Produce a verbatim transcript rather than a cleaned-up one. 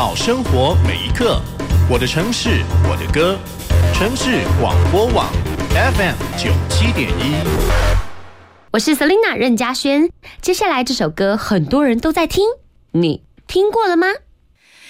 报生活每一刻。我的城市，我的歌，城市广播网 F M 九七点一。 我是 Selina 任嘉萱，接下来这首歌很多人都在听，你听过了吗？